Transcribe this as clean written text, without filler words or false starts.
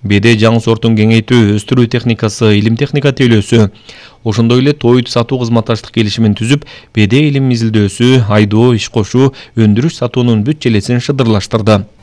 БД жаңы сортун кеңейтүү, өстүрүү техникасы, илим техника тейлөөсү, ошондой эле тоойт сатуу кызматташтык келишимин түзүп, БД илим изилдөөсү, айдоо, иш кошуу, өндүрүш сатуунун бүт желесин шыдырлаштырды.